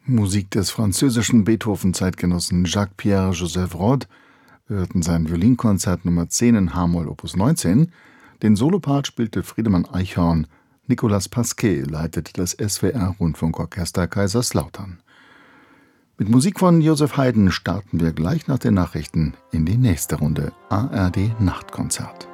Musik des französischen Beethoven-Zeitgenossen Jacques-Pierre Joseph Rod. Wir hörten sein Violinkonzert Nummer 10 in h-Moll Opus 19. Den Solopart spielte Friedemann Eichhorn. Nicolas Pasquet leitete das SWR-Rundfunkorchester Kaiserslautern. Mit Musik von Joseph Haydn starten wir gleich nach den Nachrichten in die nächste Runde ARD Nachtkonzert.